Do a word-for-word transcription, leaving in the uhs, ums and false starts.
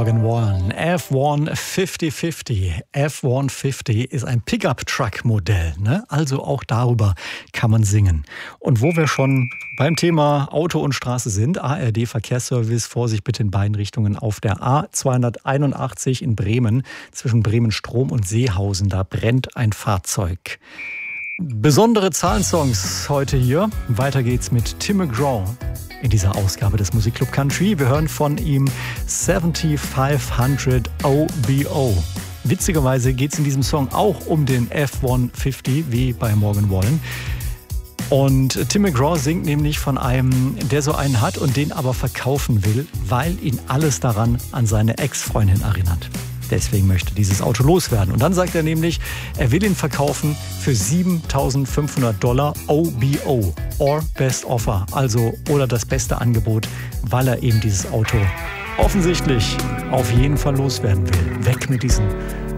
Morgan Wallen. F eins fünfzig fünfzig. F eins fünfzig ist ein Pickup-Truck-Modell, ne? Also auch darüber kann man singen. Und wo wir schon beim Thema Auto und Straße sind, A R D-Verkehrsservice, Vorsicht bitte in beiden Richtungen auf der A zweihunderteinundachtzig in Bremen, zwischen Bremen-Strom und Seehausen, da brennt ein Fahrzeug. Besondere Zahlensongs heute hier. Weiter geht's mit Tim McGraw in dieser Ausgabe des Musikclub Country. Wir hören von ihm fünftausendfünfhundert O B O. Witzigerweise geht es in diesem Song auch um den F eins fünfzig, wie bei Morgan Wallen. Und Tim McGraw singt nämlich von einem, der so einen hat und den aber verkaufen will, weil ihn alles daran an seine Ex-Freundin erinnert. Deswegen möchte dieses Auto loswerden. Und dann sagt er nämlich, er will ihn verkaufen für siebentausendfünfhundert Dollar O B O, or Best Offer, also oder das beste Angebot, weil er eben dieses Auto offensichtlich auf jeden Fall loswerden will. Weg mit diesen